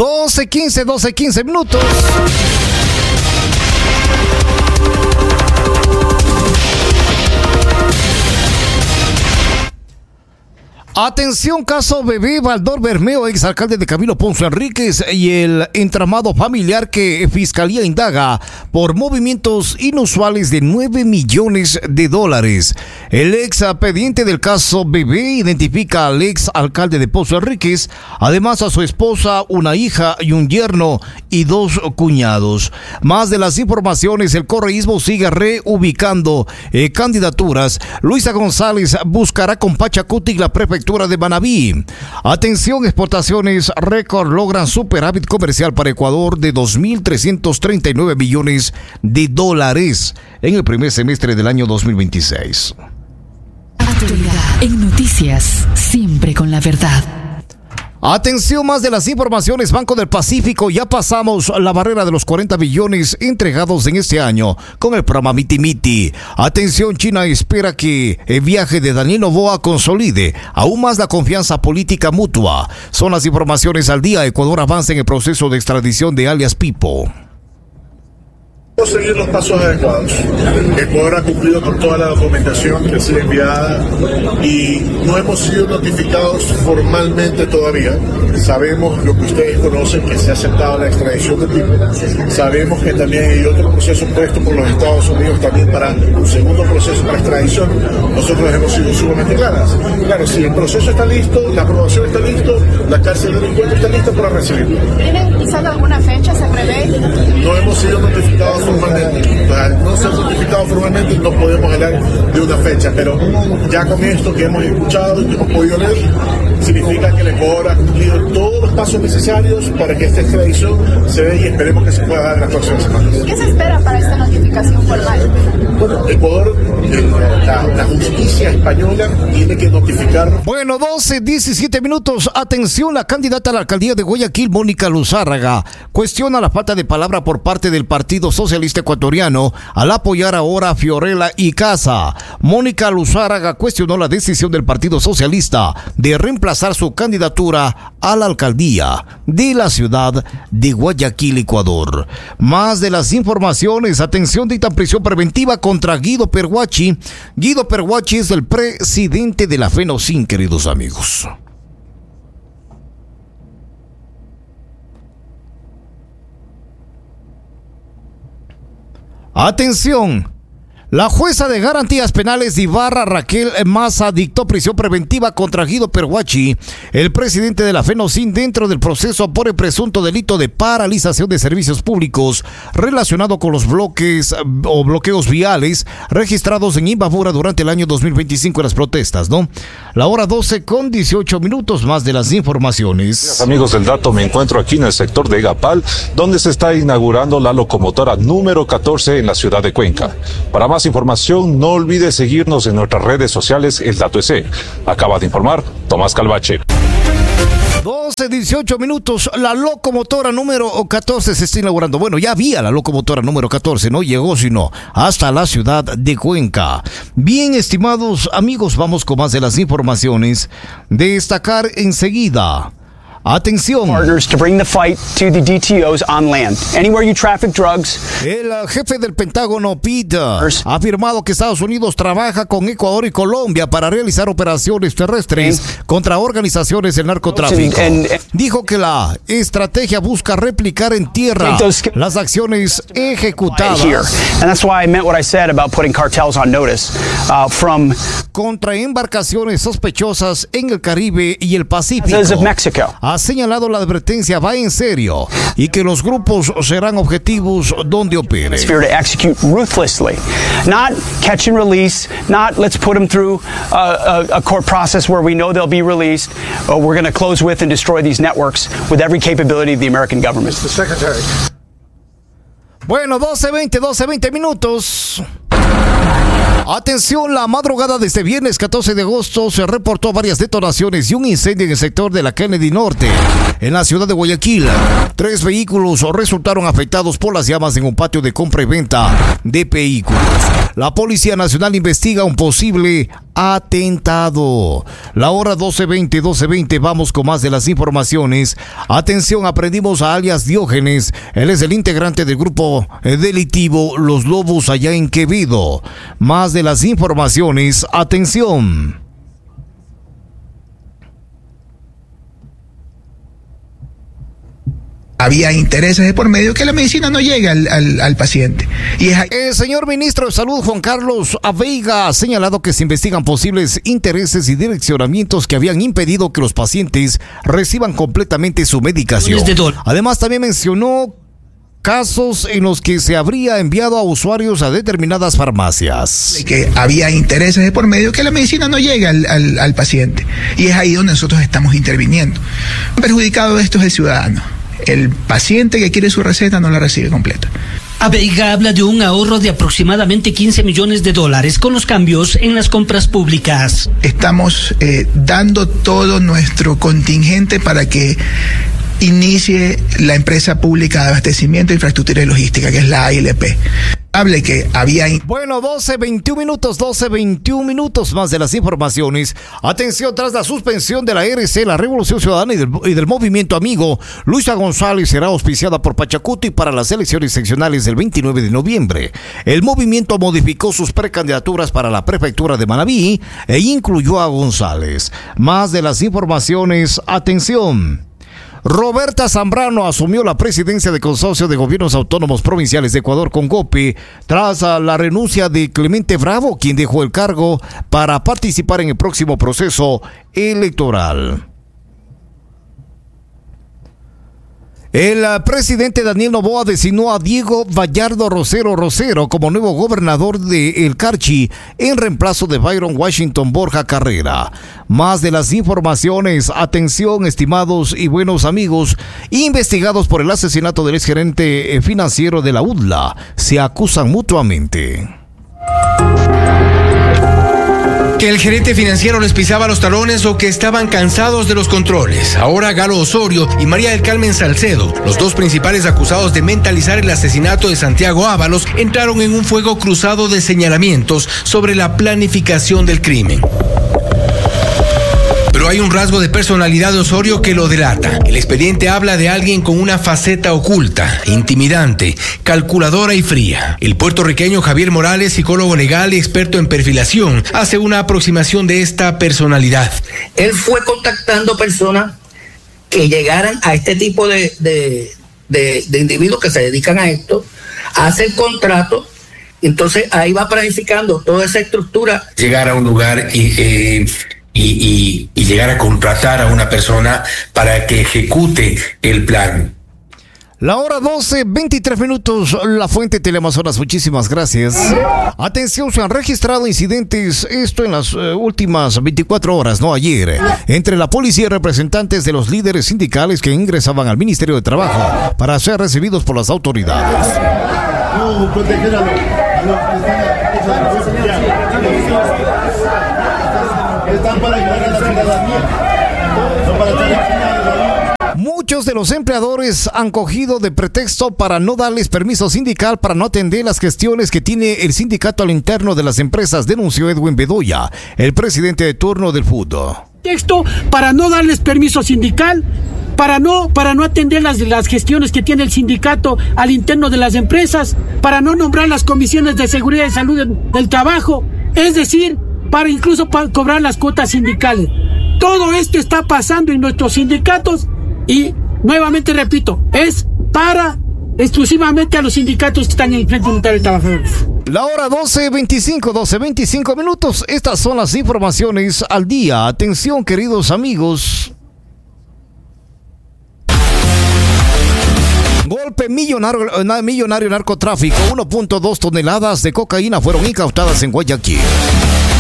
12:15 minutos. Atención, caso Bebé Baldor Bermeo, exalcalde de Camilo Ponce Enríquez, y el entramado familiar que Fiscalía indaga por movimientos inusuales de $9 millones. El expediente del caso Bebé identifica al exalcalde de Ponce Enríquez, además a su esposa, una hija y un yerno y 2 cuñados. Más de las informaciones, el correísmo sigue reubicando candidaturas. Luisa González buscará con Pachacuti la prefectura de Manabí. Atención, exportaciones récord logran superávit comercial para Ecuador de $2.339 millones en el primer semestre del año 2026. Actualidad en noticias, siempre con la verdad. Atención, más de las informaciones. Banco del Pacífico, ya pasamos la barrera de los 40 billones entregados en este año con el programa Miti Miti. Atención, China espera que el viaje de Daniel Noboa consolide aún más la confianza política mutua. Son las informaciones al día. Ecuador avanza en el proceso de extradición de alias Pipo. Seguir los pasos adecuados. Ecuador ha cumplido con toda la documentación que ha sido enviada y no hemos sido notificados formalmente todavía. Sabemos lo que ustedes conocen, que se ha aceptado la extradición de Pipo. Sabemos que también hay otro proceso puesto por los Estados Unidos también para un segundo proceso para extradición. Nosotros hemos sido sumamente claras. Claro, si el proceso está listo, la aprobación está listo, la cárcel del encuentro está lista para recibirlo. ¿Tienen quizás alguna fecha, se prevé? No hemos sido notificados formalmente. Al no ser notificado formalmente no podemos hablar de una fecha, pero ya con esto que hemos escuchado y que hemos podido leer, significa que el Ecuador ha cumplido todos los pasos necesarios para que esta extradición se dé y esperemos que se pueda dar en las próximas semanas. ¿Qué se espera para esta notificación formal? Bueno, Ecuador, la justicia española tiene que notificar. Bueno, 12:17 minutos. Atención, la candidata a la alcaldía de Guayaquil, Mónica Luzárraga, cuestiona la falta de palabra por parte del Partido Socialista Ecuatoriano al apoyar ahora a Fiorella y Casa. Mónica Luzárraga cuestionó la decisión del Partido Socialista de reemplazar su candidatura a la alcaldía de la ciudad de Guayaquil, Ecuador. Más de las informaciones. Atención, dictan prisión preventiva contra Guido Perhuachi. Guido Perhuachi es el presidente de la FENOCIN, queridos amigos. Atención. La jueza de garantías penales de Ibarra, Raquel Maza, dictó prisión preventiva contra Guido Perhuachi, el presidente de la FENOCIN, dentro del proceso por el presunto delito de paralización de servicios públicos relacionado con los bloqueos viales registrados en Imbabura durante el año 2025 en las protestas, ¿no? La hora 12:18 minutos. Más de las informaciones. Amigos del dato, me encuentro aquí en el sector de Egapal, donde se está inaugurando la locomotora número 14 en la ciudad de Cuenca. Para más información, no olvide seguirnos en nuestras redes sociales, El Dato EC. Acaba de informar Tomás Calvache. 12:18 minutos. La locomotora número 14 se está inaugurando. Bueno, ya había la locomotora número 14, no llegó sino hasta la ciudad de Cuenca. Bien, estimados amigos, vamos con más de las informaciones. Destacar enseguida. Atención. Partners to bring the fight to the DTOs on land. Anywhere you traffic drugs. El jefe del Pentágono, Pete, ha afirmado que Estados Unidos trabaja con Ecuador y Colombia para realizar operaciones terrestres contra organizaciones del narcotráfico. Dijo que la estrategia busca replicar en tierra las acciones ejecutadas contra embarcaciones sospechosas en el Caribe y el Pacífico. Ha señalado la advertencia va en serio y que los grupos serán objetivos donde opere. To execute ruthlessly, not catch and release, not let's put them through a court process where we know they'll be released. We're going to close with and destroy these networks with every capability of the American government. Mr. Secretary. Bueno, 12:20 minutos. Atención, la madrugada de este viernes 14 de agosto se reportó varias detonaciones y un incendio en el sector de la Kennedy Norte, en la ciudad de Guayaquil. 3 vehículos resultaron afectados por las llamas en un patio de compra y venta de vehículos. La Policía Nacional investiga un posible atentado. La hora 12:20, vamos con más de las informaciones. Atención, aprendimos a alias Diógenes. Él es el integrante del grupo delictivo Los Lobos allá en Quevedo. Más de las informaciones, atención. Había intereses de por medio que la medicina no llega al paciente. Y es... El señor ministro de Salud, Juan Carlos Aveiga, ha señalado que se investigan posibles intereses y direccionamientos que habían impedido que los pacientes reciban completamente su medicación. Además, también mencionó casos en los que se habría enviado a usuarios a determinadas farmacias. Que había intereses de por medio que la medicina no llega al paciente. Y es ahí donde nosotros estamos interviniendo. El perjudicado de esto es el ciudadano. El paciente que quiere su receta no la recibe completa. Aveiga habla de un ahorro de aproximadamente $15 millones con los cambios en las compras públicas. Estamos dando todo nuestro contingente para que inicie la empresa pública de abastecimiento, infraestructura y logística, que es la AILP. Hable que había... Bueno, 12:21 minutos más de las informaciones. Atención, tras la suspensión de la RC, la Revolución Ciudadana y del Movimiento Amigo, Luisa González será auspiciada por Pachacuti para las elecciones seccionales del 29 de noviembre. El movimiento modificó sus precandidaturas para la prefectura de Manabí e incluyó a González. Más de las informaciones, atención. Roberta Zambrano asumió la presidencia del Consorcio de Gobiernos Autónomos Provinciales de Ecuador, CONGOPE, tras la renuncia de Clemente Bravo, quien dejó el cargo para participar en el próximo proceso electoral. El presidente Daniel Noboa designó a Diego Vallardo Rosero como nuevo gobernador de El Carchi en reemplazo de Byron Washington Borja Carrera. Más de las informaciones, atención estimados y buenos amigos, investigados por el asesinato del exgerente financiero de la UDLA, se acusan mutuamente. Que el gerente financiero les pisaba los talones o que estaban cansados de los controles. Ahora Galo Osorio y María del Carmen Salcedo, los dos principales acusados de mentalizar el asesinato de Santiago Ábalos, entraron en un fuego cruzado de señalamientos sobre la planificación del crimen. Pero hay un rasgo de personalidad de Osorio que lo delata. El expediente habla de alguien con una faceta oculta, intimidante, calculadora y fría. El puertorriqueño Javier Morales, psicólogo legal y experto en perfilación, hace una aproximación de esta personalidad. Él fue contactando personas que llegaran a este tipo de individuos que se dedican a esto, hacen contratos. Entonces ahí va planificando toda esa estructura. Llegar a un lugar y llegar a contratar a una persona para que ejecute el plan. La hora 12:23, La Fuente Teleamazonas, muchísimas gracias. Atención, se han registrado incidentes, esto en las últimas 24 horas, no ayer, entre la policía y representantes de los líderes sindicales que ingresaban al Ministerio de Trabajo para ser recibidos por las autoridades. Muchos de los empleadores han cogido de pretexto para no darles permiso sindical para no atender las gestiones que tiene el sindicato al interno de las empresas, denunció Edwin Bedoya, el presidente de turno del fútbol. Texto para no darles permiso sindical, para no atender las gestiones que tiene el sindicato al interno de las empresas, para no nombrar las comisiones de seguridad y salud del trabajo, es decir, para incluso cobrar las cuotas sindicales. Todo esto está pasando en nuestros sindicatos y, nuevamente repito, es para exclusivamente a los sindicatos que están en el Frente Unitario de Trabajadores. La hora 12:25. Estas son las informaciones al día. Atención, queridos amigos. Golpe millonario narcotráfico. 1.2 toneladas de cocaína fueron incautadas en Guayaquil.